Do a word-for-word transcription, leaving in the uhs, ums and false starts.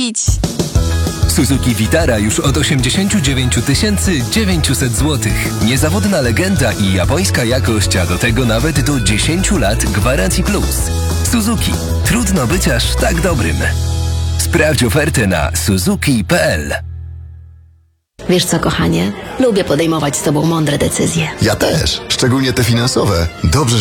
kupić. Suzuki Vitara już od osiemdziesiąt dziewięć tysięcy dziewięćset złotych. Niezawodna legenda i japońska jakość, a do tego nawet do dziesięć lat gwarancji plus. Suzuki. Trudno być aż tak dobrym. Sprawdź ofertę na suzuki kropka p l. Wiesz co, kochanie? Lubię podejmować z tobą mądre decyzje. Ja też, szczególnie te finansowe. Dobrze,